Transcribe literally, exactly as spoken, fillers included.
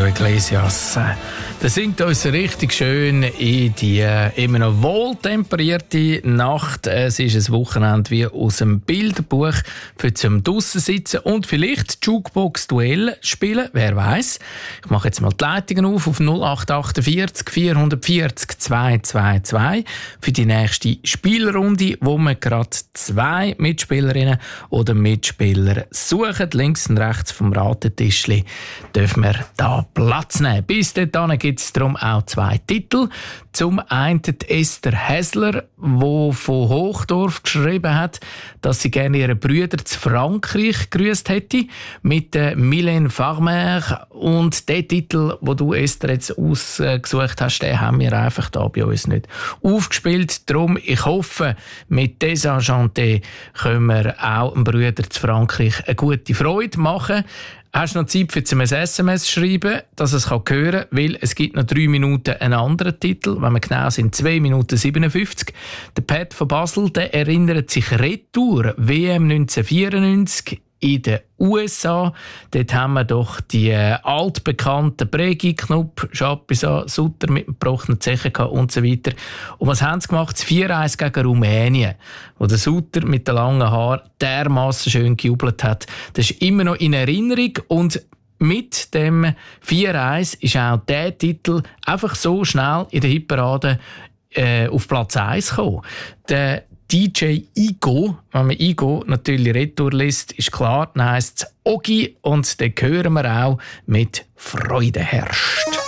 Julio Iglesias. Der singt uns richtig schön in die äh, immer noch wohltemperierte Nacht. Es ist ein Wochenende wie aus dem Bilderbuch für zum draussen sitzen und vielleicht Jukebox-Duell spielen. Wer weiß? Ich mache jetzt mal die Leitungen auf auf null acht vier acht vier vier vier zwei zwei zwei für die nächste Spielrunde, wo wir gerade zwei Mitspielerinnen oder Mitspieler suchen. Links und rechts vom Ratetischli dürfen wir da Platz nehmen. Bis dahin gibt es darum auch zwei Titel. Zum einen die Esther Häsler, die von Hochdorf geschrieben hat, dass sie gerne ihre Brüder zu Frankreich grüßt hätte, mit der Mylène Farmer. Und den Titel, den du, Esther, jetzt ausgesucht hast, den haben wir einfach da bei uns nicht aufgespielt. Darum, ich hoffe, mit Desenchanté können wir auch einem Brüder zu Frankreich eine gute Freude machen. Hast du noch Zeit für zum ein S M S schreiben, dass es hören kann, weil es gibt noch drei Minuten einen anderen Titel. Wenn wir genau sind, zwei Minuten siebenundfünfzig. Der Pat von Basel, der erinnert sich Retour W M neunzehnhundertvierundneunzig in den U S A. Dort haben wir doch die äh, altbekannten Bregi, Knupp, Schapisa, Sutter mit dem gebrochenen Zechen und so weiter. Und was haben sie gemacht? Das vier eins gegen Rumänien, wo der Sutter mit den langen Haaren dermassen schön gejubelt hat. Das ist immer noch in Erinnerung und mit dem vier eins ist auch der Titel einfach so schnell in der Hitparade äh, auf Platz eins gekommen. Der D J Igo, wenn man Igo natürlich retour liest, ist klar, dann heisst es Ogi und den hören wir auch mit Freude herrscht.